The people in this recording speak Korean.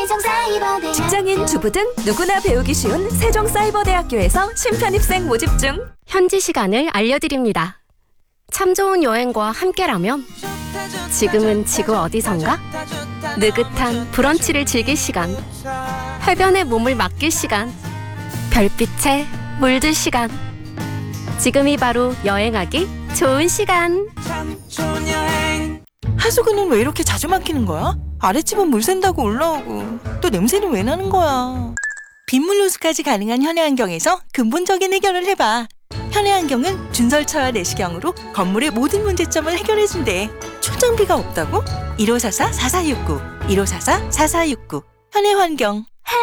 세종사이버대학. 직장인, 주부 등 누구나 배우기 쉬운 세종사이버대학교에서 신편입생 모집 중. 현지 시간을 알려드립니다. 참 좋은 여행과 함께라면 지금은 지구 어디선가? 느긋한 브런치를 즐길 시간, 해변에 몸을 맡길 시간, 별빛에 물들 시간. 지금이 바로 여행하기 좋은 시간. 하수구는 왜 이렇게 자주 막히는 거야? 아랫집은 물 샌다고 올라오고 또 냄새는 왜 나는 거야? 빗물 호수까지 가능한 현해환경에서 근본적인 해결을 해봐. 현해환경은 준설처와 내시경으로 건물의 모든 문제점을 해결해준대. 초정비가 없다고? 1544-4469 1544-4469 현해환경.